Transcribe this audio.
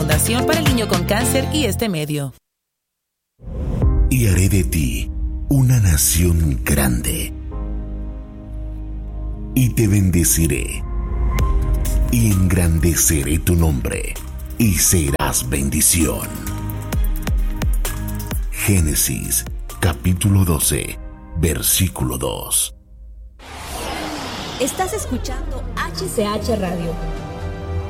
Fundación para el Niño con Cáncer y este medio. Y haré de ti una nación grande, y te bendeciré, y engrandeceré tu nombre, y serás bendición. Génesis, capítulo 12, versículo 2. Estás escuchando HCH Radio,